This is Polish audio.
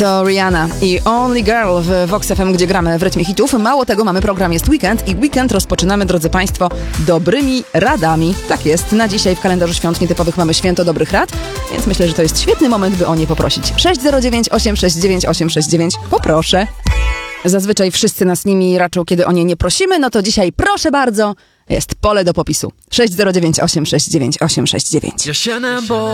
To Rihanna i Only Girl w Vox FM, gdzie gramy w rytmie hitów. Mało tego, mamy program Jest Weekend i weekend rozpoczynamy, drodzy Państwo, dobrymi radami. Tak jest, na dzisiaj w kalendarzu świąt nietypowych mamy święto dobrych rad, więc myślę, że to jest świetny moment, by o nie poprosić. 609 869 869. Poproszę. Zazwyczaj wszyscy nas nimi raczą, kiedy o nie nie prosimy, no to dzisiaj proszę bardzo, jest pole do popisu. 609 869 869.